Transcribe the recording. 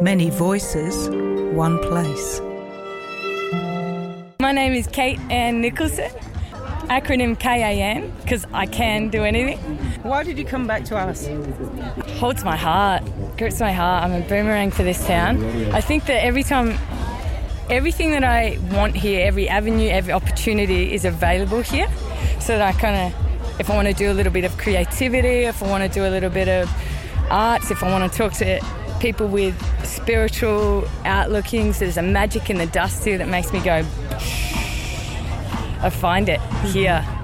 Many voices, one place. My name is Kate Ann Nicholson, acronym KAN, because I can do anything. Why did you come back to us? Holds my heart, grips my heart. I'm a boomerang for this town. I think that everything that I want here, every avenue, every opportunity is available here. So that if I want to do a little bit of creativity, if I want to do a little bit of arts, if I want to talk to people with spiritual outlookings, there's a magic in the dust here that makes me go, I find it here.